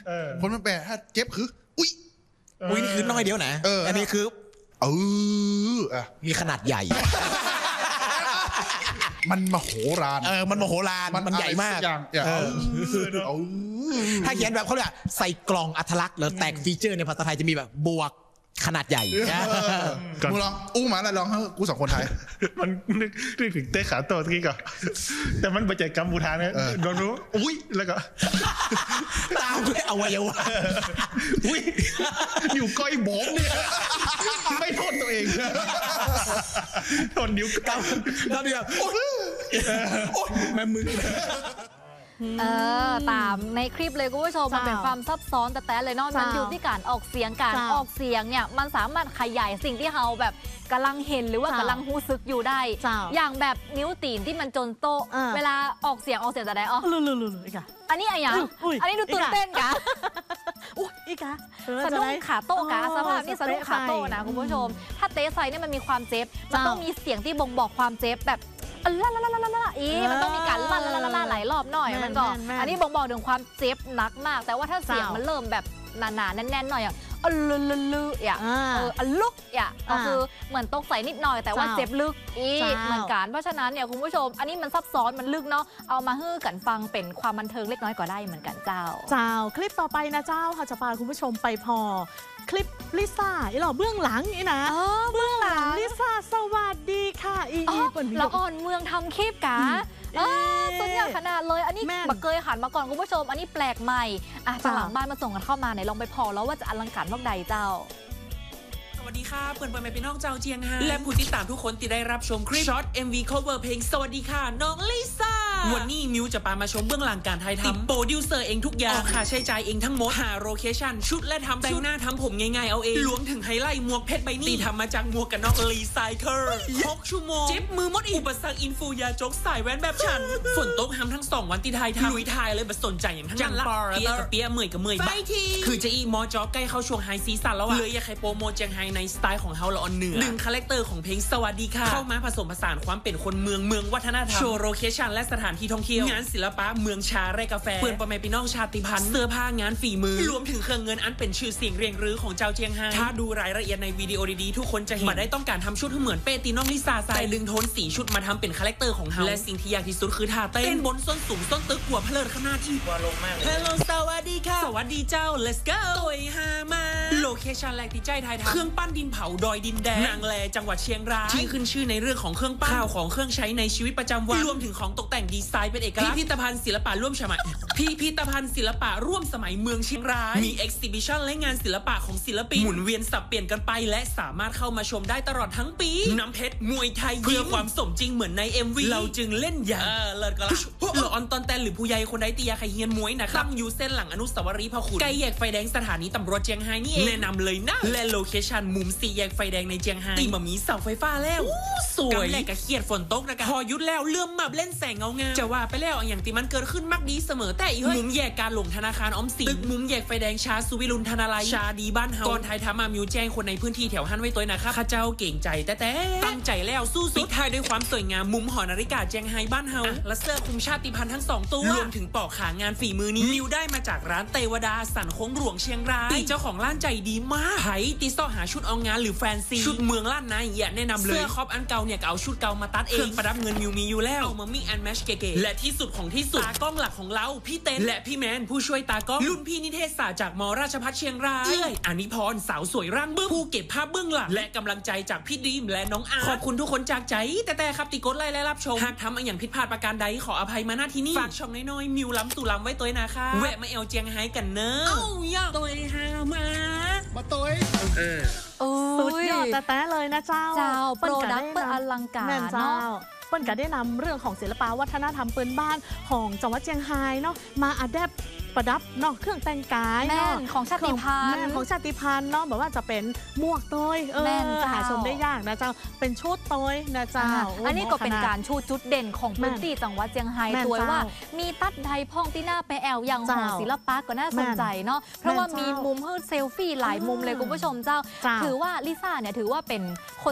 คนมันแปลถ้าเจ็บคืออุ้ยนี่คือน้อยเดียวนะอันนี้คือมีขนาดใหญ่มันมโหฬารมันมโหฬารมันใหญ่มากถ้าเขียนแบบเขาเรียกใส่กล่องอัตลักษณ์หรือแตกฟีเจอร์ในภาษาไทยจะมีแบบบวกขนาดใหญ่มึงลองอู้มาแล้วลองให้กู2 คนไทยมันนึกถึงเตะขาโตตะกี้ก่อนแต่มันไปใจกัมพูชาเนี่ยโดนรู้อุ้ยแล้วก็ตามด้วยอวัยวะอุ้ยอยู่ก้อยบอกเนี่ยไม่โทษตัวเองโดนนิ้วก้าวแล้วเดียวโอ๊ยแม่มึงตามในคลิปเลยคุณผู้ชมมันเป็นความซับซ้อนแต่เลยเนาะมันอยู่ที่การออกเสียงเนี่ยมันสามารถขยายสิ่งที่เราแบบกำลังเห็นหรือว่ากำลังรู้สึกอยู่ได้อย่างแบบนิ้วตีนที่มันจนโตเวลาออกเสียงจะได้อันนี้อะไรอันนี้ดูตื่นเต้นกะอุ้ยอีกะสะดุ้งขาโต้กะสภาพนี่สะดุ้งขาโต้นะคุณผู้ชมถ้าเตะไซเนี่ยมันมีความเจ็บมันต้องมีเสียงที่บ่งบอกความเจ็บแบบล่ามันต้องมีการล่าหลายรอบหน่อยมันก็อันนี้บ่งบอกถึงความเจ็บหนักมากแต่ว่าถ้าเสียงมันเริ่มแบบหนาๆแน่นๆหน่อยลึกลุกก็คือเหมือนตกใส่นิดหน่อยแต่ว่าเจ็บลึกเหมือนกันเพราะฉะนั้นเนี่ยคุณผู้ชมอันนี้มันซับซ้อนมันลึกเนาะเอามาฮื้อกันฟังเป็นความบันเทิงเล็กน้อยก็ได้เหมือนกันเจ้าคลิปต่อไปนะเจ้าค่ะจะพาคุณผู้ชมไปพอคลิปลิซ่าเบื้องหลังนี่นะเบื้องหลังลิซ่าสวัสดีค่ะละอ่อนเมืองทำคลิปกะสุดยอดขนาดเลยอันนี้มาเคยหันมาก่อนคุณผู้ชมอันนี้แปลกใหม่จากหลังบ้านมาส่งกันเข้ามาไหนลองไปพอแล้วว่าจะอลังการพวกใดเจ้าสวัสดีค่ะเปิดไปพี่น้องเจ้าเจียงไฮ้และผู้ติดตามทุกคนที่ได้รับชมคลิปช็อต MV cover เพลงสวัสดีค่ะน้องลิซ่าวันนี้มิวจะพามาชมเบื้องหลังการถ่ายทำโปรดิวเซอร์เองทุกอย่างค่าใช้จ่ายเองทั้งหมดหาโลเคชั่นชุดและทำแต่งหน้าทำผมง่ายๆเอาเองรวมถึงไฮไลท์หมวกเพชรใบนี้ตีทำมาจากหมวกกันน็อกรีไซเคิล6 ชั่วโมงเจ็บมือมดอุปสรรคอินฟูยาจกสายแว้นแบบฉันฝนตกทั้ง2 วันที่ถ่ายทำลุยถ่ายเลยแบบสนใจอย่างทั้งนั้นละเปียกับเปียเมื่อยกับเมื่อยบ้าคือจะมอจอใกล้เข้าช่วงไฮซีซั่นแล้วอะเลยอยากให้โปรโมทเจียงไฮ้ในสไตล์ของเฮาละออนเหนือดึงคาแรคเตอร์ของเพลงสวัสดีค่ะเข้ามาผสมผสานความเป็นคนเมืองวัฒนธรรมโชว์โลเคชั่นและสถานที่ท่องเที่ยวงานศิลปะเมืองชาไร่กาแฟเปื่อนประเมพี่น้องชาติพันธุ์เสื้อผ้างานฝีมือรวมถึงเครื่องเงินอันเป็นชื่อเสียงเรียงรือของเจ้าเจียงไฮ้ถ้าดูรายละเอียดในวิดีโอดีๆทุกคนจะเห็นมาได้ต้องการทำชุดให้เหมือนเป้ตีน้องลิซ่าใส่แต่ดึงโทนสีชุดมาทำเป็นคาแรคเตอร์ของเฮาและสิ่งที่ยากที่สุดคือท่าเต้นบนส้นสูงต้นตึกหัวเพลิดขนาดที่ว่าลงมากเลยฮัลโหลสวัสดีค่ะสวัสดีเจ้า let's go ตัวฮามาโลเคชั่นแรกที่ใจไทยทำเครื่องปั้นดินเผาดอยดินแดงนางแลจังหวัดเชียงรายที่ขึ้นชื่อในเรื่องของเครื่องปั้นข้าวของเครื่องใช้ในชีวิตประจำวันรวมถึงของตกแต่งดีไซน์เป็นเอกลักษณ์พิพิธภัณฑ์ศิลปะร่วมสมัยเมืองเชียงรายมีเอ็กซิบิชันและงานศิลปะของศิลปินหมุนเวียนสับเปลี่ยนกันไปและสามารถเข้ามาชมได้ตลอดทั้งปีน้ำเพชรมวยไทยเพื่อความสมจริงเหมือนใน MV เราจึงเล่นอย่างเลิศก็ละหล่อออนตอนแตนหรือผู้ใหญ่คนใดตียาไข่เฮียนมวยนะครับตั้งอยู่เส้นหลังอนุสาวรีย์พหลใกล้แยกไฟแดงสถานีตำรวจเจียงไฮ้นี่เองแนะนำเลยนะและโลเคชั่นมุม4แยกไฟแดงในเจียงไฮ้ตีมามีเสาไฟฟ้าแล้วสวยกำแรกกะเขียดฝนตกนะกะพอยุดแล้วเลื่อมมาเล่นแสงเงางามจะว่าไปแล้วอย่างที่มันเกิดขึ้นมักดีเสมอแต่อีกมุมแยกการหลงธนาคารออมสินตึกมุมแยกไฟแดงชาสุวิรุณธนาลัยชาดีบ้านเฮาก่อนไทยทำมามิวแจ้งคนในพื้นที่แถวฮั่นไว้ตัวนะครับข้าเจ้าเก่งใจแต่ตั้งใจแล้วสู้สุดท้ายด้วยความสวยงามมุมหอนาฬิกาเจียงไฮ้บ้านเฮาและเสื้อคลุมชาติพันธุ์ทั้ง2ตัวรวมถึงปอกขางานฝีมือนี้มิวได้มาจากร้านเตวดาสันคงหลวงเชียงรายตีเจ้าของร้านใจดีมากไผ่ตีซ่อหาชุดออกงานหรือแฟนซีชุดเมืองล้านนาอย่าแนะนำเลยเสื้อครอบอันเก่าเนี่ยเอาชุดเก่ามาตัดเองประดับเงินมิวมีอยู่แล้วเอามามิกแอนด์แมชเก๋ๆและที่สุดของที่สุดตากล้องหลักของเราพี่เต้นและพี่แมนผู้ช่วยตากล้องรุ่นพี่นิเทศศาสตร์จากมราชภัฏเชียงรายอานิพรสาวสวยร่างบึ้มผู้เก็บภาพเบื้องหลังและกำลังใจจากพี่ดีมและน้องอาขอบคุณทุกคนจากใจแต่ครับติกดไลค์และรับชมหากทำอย่างผิดพลาดประการใดขออภัยมาณที่นี่ฝากช่องน้อยๆมิวล้ำตู่ล้ำไว้ตัวนะคะแวะมาเอลเจียงไฮ้กันเนอะย่าตัวฮามาตัวสุดยอดแต่เลยนะเจ้าโปรดักต์อลังการเนาะเปิ้ลก็ได้นำเรื่องของศิลปวัฒนธรรมพื้นบ้านของจังหวัดเชียงไฮ้เนาะมาอัดแอปประดับเนาะเครื่องแต่งกายเนาะของชาติพันธุ์เนาะแบบว่าจะเป็นหมวกโตยหาชมได้ยากนะเจ้าเป็นชุดโตยนะเจ้าอันนี้ก็เป็นการชูจุดเด่นของพื้นที่จังหวัดเชียงไฮ้ตัวว่ามีตัดไดพ่องที่หน้าไปแอลอย่างหอศิลปะก็น่าสนใจเนาะเพราะว่ามีมุมให้เซลฟี่หลายมุมเลยคุณผู้ชมเจ้าถือว่าลิซ่าเนี่ยถือว่าเป็นคน